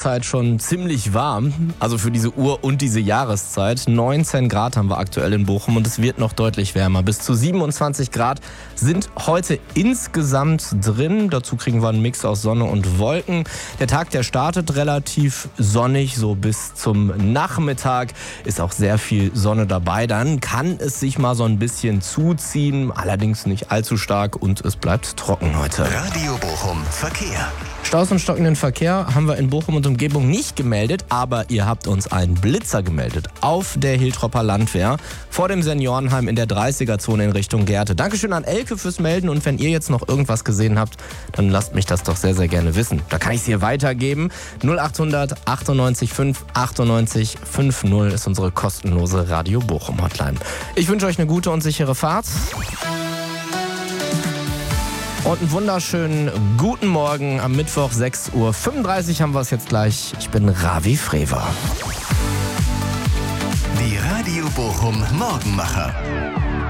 Uhrzeit schon ziemlich warm. Also für diese Uhr und diese Jahreszeit. 19 Grad haben wir aktuell in Bochum und es wird noch deutlich wärmer. Bis zu 27 Grad sind heute insgesamt drin. Dazu kriegen wir einen Mix aus Sonne und Wolken. Der Tag, der startet relativ sonnig, so bis zum Nachmittag ist auch sehr viel Sonne dabei. Dann kann es sich mal so ein bisschen zuziehen, allerdings nicht allzu stark und es bleibt trocken heute. Radio Bochum Verkehr. Staus und stockenden Verkehr haben wir in Bochum und Umgebung nicht gemeldet, aber ihr habt uns einen Blitzer gemeldet auf der Hiltropper Landwehr vor dem Seniorenheim in der 30er-Zone in Richtung Gerte. Dankeschön an Elke fürs Melden und wenn ihr jetzt noch irgendwas gesehen habt, dann lasst mich das doch sehr, sehr gerne wissen. Da kann ich es hier weitergeben. 0800 98 5 98 50 ist unsere kostenlose Radio Bochum Hotline. Ich wünsche euch eine gute und sichere Fahrt. Und einen wunderschönen guten Morgen am Mittwoch, 6:35 Uhr haben wir es jetzt gleich. Ich bin Ravi Frewer. Die Radio Bochum Morgenmacher.